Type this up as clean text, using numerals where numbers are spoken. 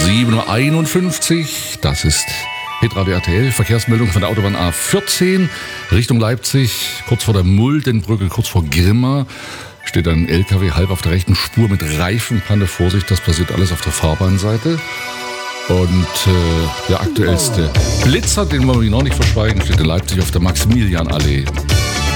7:51 Uhr, das ist Hitradio RTL, Verkehrsmeldung von der Autobahn A14 Richtung Leipzig, kurz vor der Muldenbrücke, kurz vor Grimma, steht ein LKW halb auf der rechten Spur mit Reifenpanne. Vorsicht, das passiert alles auf der Fahrbahnseite. Und der aktuellste Blitzer, den wollen wir noch nicht verschweigen, steht in Leipzig auf der Maximilianallee.